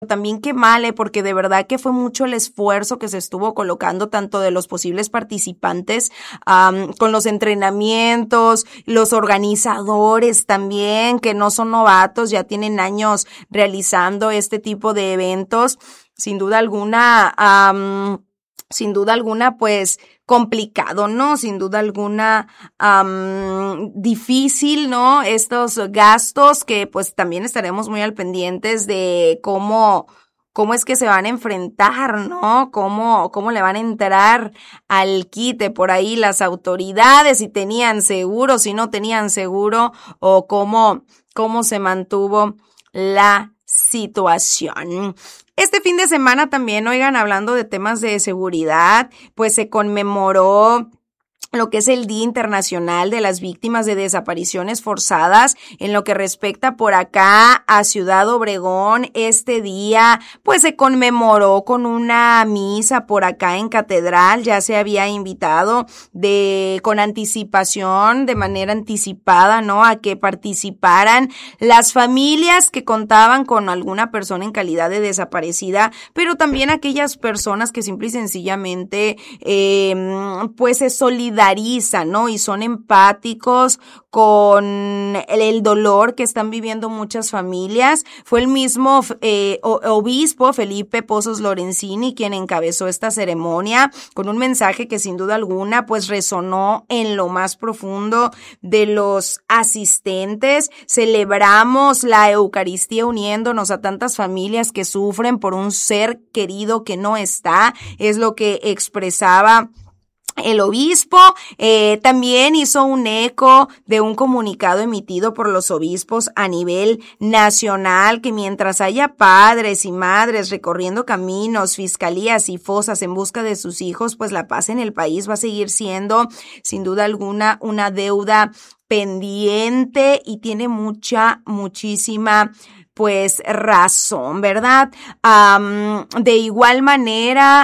también qué mal, porque de verdad que fue mucho el esfuerzo que se estuvo colocando tanto de los posibles participantes, con los entrenamientos, los organizadores también, que no son novatos, ya tienen años realizando este tipo de eventos. Sin duda alguna, pues, complicado, ¿no? Sin duda alguna, difícil, ¿no? Estos gastos que, pues, también estaremos muy al pendientes de cómo es que se van a enfrentar, ¿no? Cómo le van a entrar al quite por ahí las autoridades, si tenían seguro, si no tenían seguro, o cómo se mantuvo la situación. Este fin de semana también, oigan, hablando de temas de seguridad, pues se conmemoró lo que es el Día Internacional de las Víctimas de Desapariciones Forzadas. En lo que respecta por acá a Ciudad Obregón, este día pues se conmemoró con una misa por acá en Catedral. Ya se había invitado con anticipación, de manera anticipada, ¿no?, a que participaran las familias que contaban con alguna persona en calidad de desaparecida, pero también aquellas personas que simple y sencillamente pues se solidarizan, ¿no? Y son empáticos con el dolor que están viviendo muchas familias. Fue el mismo obispo Felipe Pozos Lorenzini quien encabezó esta ceremonia con un mensaje que sin duda alguna pues resonó en lo más profundo de los asistentes. Celebramos la Eucaristía uniéndonos a tantas familias que sufren por un ser querido que no está, es lo que expresaba el obispo. También hizo un eco de un comunicado emitido por los obispos a nivel nacional, que mientras haya padres y madres recorriendo caminos, fiscalías y fosas en busca de sus hijos, pues la paz en el país va a seguir siendo, sin duda alguna, una deuda pendiente, y tiene muchísima pues razón, ¿verdad? De igual manera,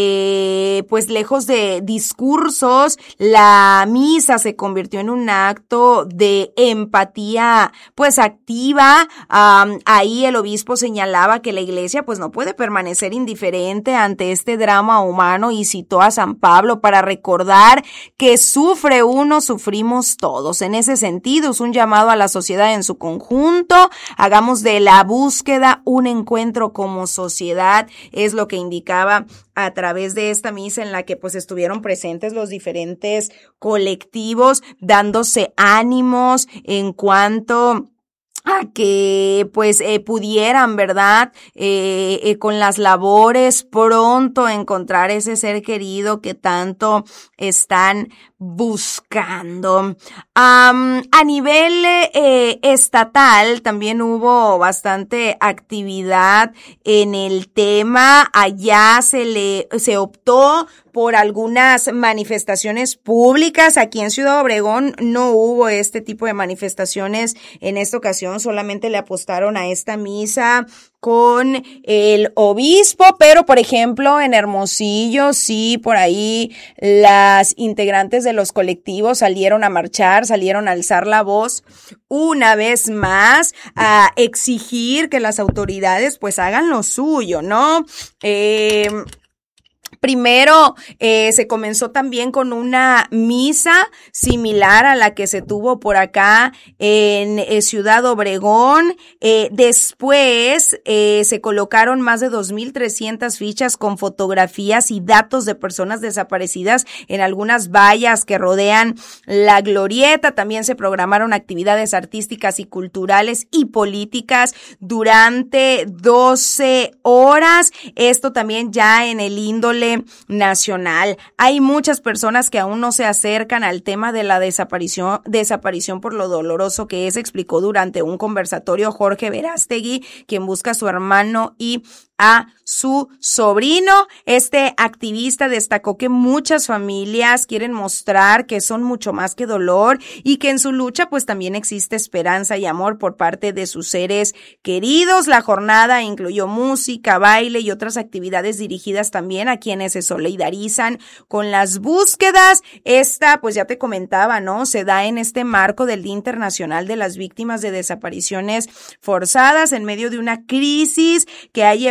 pues lejos de discursos, la misa se convirtió en un acto de empatía pues activa. Ahí el obispo señalaba que la iglesia pues no puede permanecer indiferente ante este drama humano, y citó a San Pablo para recordar que sufre uno, sufrimos todos. En ese sentido, es un llamado a la sociedad en su conjunto. Hagamos de la búsqueda un encuentro como sociedad, es lo que indicaba a través de esta misa, en la que pues estuvieron presentes los diferentes colectivos dándose ánimos en cuanto a que pues pudieran, ¿verdad?, con las labores pronto encontrar ese ser querido que tanto están buscando. A nivel estatal también hubo bastante actividad en el tema. Allá se optó por algunas manifestaciones públicas. Aquí en Ciudad Obregón no hubo este tipo de manifestaciones en esta ocasión, solamente le apostaron a esta misa con el obispo, pero por ejemplo en Hermosillo sí, por ahí las integrantes de los colectivos salieron a marchar, salieron a alzar la voz una vez más, a exigir que las autoridades pues hagan lo suyo, ¿no? Primero se comenzó también con una misa similar a la que se tuvo por acá en Ciudad Obregón. Después se colocaron más de 2,300 fichas con fotografías y datos de personas desaparecidas en algunas vallas que rodean la glorieta. También se programaron actividades artísticas y culturales y políticas durante 12 horas. Esto también ya en el índole nacional. Hay muchas personas que aún no se acercan al tema de la desaparición por lo doloroso que es, explicó durante un conversatorio Jorge Verástegui, quien busca a su hermano y a su sobrino. Este activista destacó que muchas familias quieren mostrar que son mucho más que dolor y que en su lucha pues también existe esperanza y amor por parte de sus seres queridos. La jornada incluyó música, baile y otras actividades dirigidas también a quienes se solidarizan con las búsquedas. Esta, pues ya te comentaba, ¿no? Se da en este marco del Día Internacional de las Víctimas de Desapariciones Forzadas en medio de una crisis que ha